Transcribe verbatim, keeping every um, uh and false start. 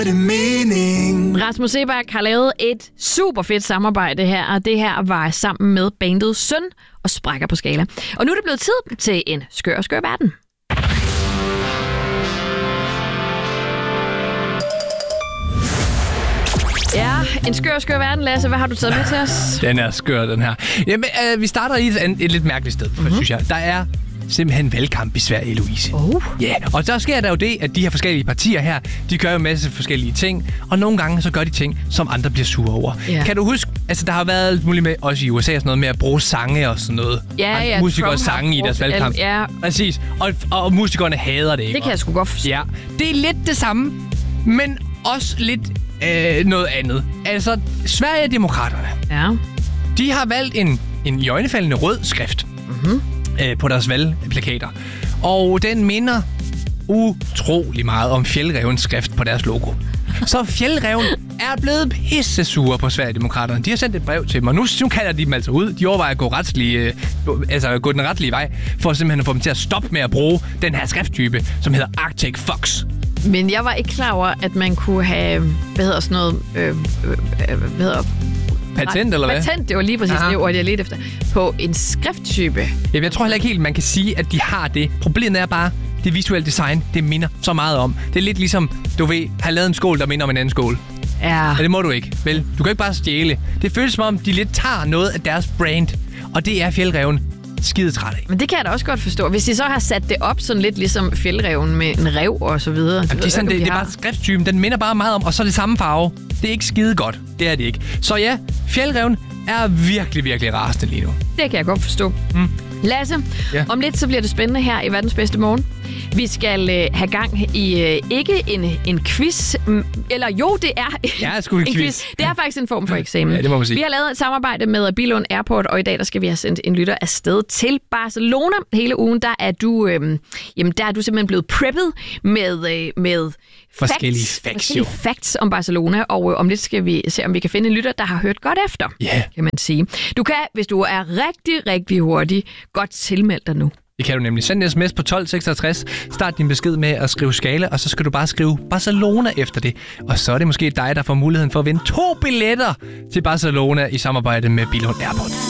Rasmus Seebach har lavet et super fedt samarbejde her, og det her var sammen med bandet Søn og Sprækker på Skala. Og nu er det blevet tid til en skør, skør verden. Ja, en skør, skør verden, Lasse. Hvad har du taget med til os? Den er skør, den her. Jamen, øh, vi starter i et, et lidt mærkeligt sted, mm-hmm. synes jeg. Der er simpelthen valgkamp i Sverige, Louise. Oh. Ja, yeah. Og så sker der jo det, at de her forskellige partier her, de gør jo en masse forskellige ting, og nogle gange så gør de ting, som andre bliver sure over. Yeah. Kan du huske, altså der har været alt muligt med, også i U S A, sådan noget med at bruge sange og sådan noget. Ja, ja. Musikere sange i deres valgkamp. Ja. Præcis. Og, og musikerne hader det, ikke? Det kan jeg sgu godt forstå. Ja. Det er lidt det samme, men også lidt øh, noget andet. Altså, Sverigedemokraterne, ja. de har valgt en, en iøjnefaldende rød skrift. Mhm. På deres valgplakater. Og den minder utrolig meget om Fjällrävens skrift på deres logo. Så Fjällräven er blevet pissesure på Sverigedemokraterne. De har sendt et brev til dem, og nu, nu kalder de dem altså ud. De overvejer at gå, retslige, øh, altså gå den retlige vej, for simpelthen at få dem til at stoppe med at bruge den her skrifttype, som hedder Arctic Fox. Men jeg var ikke klar over, at man kunne have, hvad hedder sådan noget, øh, øh, hvad hedder Patent, eller hvad? Patent, det var lige præcis det ord, jeg ledte efter. På en skrifttype. Jamen, jeg tror heller ikke helt, man kan sige, at de har det. Problemet er bare, det visuelle design, det minder så meget om. Det er lidt ligesom, du ved, have lavet en skål, der minder om en anden skål. Ja. Og det må du ikke, vel? Du kan ikke bare stjæle. Det føles som om, de lidt tager noget af deres brand. Og det er Fjällräven skide træt af. Men det kan jeg da også godt forstå. Hvis de så har sat det op sådan lidt ligesom Fjällräven med en rev og så videre. Jamen, det, er sådan, det, det er bare skrifttypen. Den minder bare meget om, og så er det samme farve. Det er ikke skide godt. Det er det ikke. Så ja, Fjällräven er virkelig, virkelig rasende lige nu. Det kan jeg godt forstå. Mm. Lasse, ja. Om lidt så bliver det spændende her i Verdens Bedste Morgen. Vi skal øh, have gang i øh, ikke en, en quiz, m- eller jo, det er ja, en quiz. quiz. Det er faktisk en form for eksamen. Ja, det må man sige. Vi har lavet et samarbejde med Billund Airport, og i dag der skal vi have sendt en lytter afsted til Barcelona. Hele ugen, der er du, øh, jamen, der er du simpelthen blevet preppet med, øh, med forskellige facts, facts, forskellige facts om Barcelona, og øh, om lidt skal vi se, om vi kan finde en lytter, der har hørt godt efter, yeah. kan man sige. Du kan, hvis du er rigtig, rigtig hurtig, godt tilmelde dig nu. Det kan du nemlig. Send en sms på tolv seksogtres. Start din besked med at skrive Skala, og så skal du bare skrive Barcelona efter det. Og så er det måske dig, der får muligheden for at vinde to billetter til Barcelona i samarbejde med Billund Airport.